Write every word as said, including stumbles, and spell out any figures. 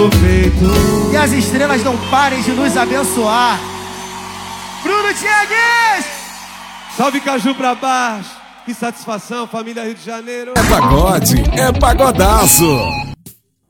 no peito. E as estrelas não parem de nos abençoar. Bruno Tiagues! Salve Caju pra baixo. Que satisfação, família Rio de Janeiro. É pagode, é pagodaço.